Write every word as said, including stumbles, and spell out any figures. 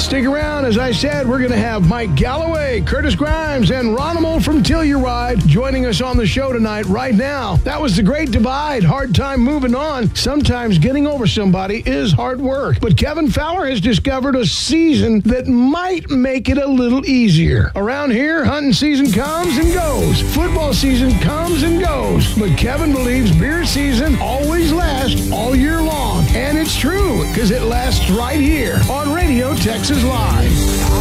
Stick around. As I said, we're going to have Mike Galloway, Curtis Grimes, and Ronimal from Telluride joining us on the show tonight right now. That was The Great Divide. Hard time moving on. Sometimes getting over somebody is hard work. But Kevin Fowler has discovered a season that might make it a little easier. Around here, hunting season comes and goes. Football season comes and goes. But Kevin believes beer season always lasts all year long. And it's true, because it lasts right here on Radio Texas Live.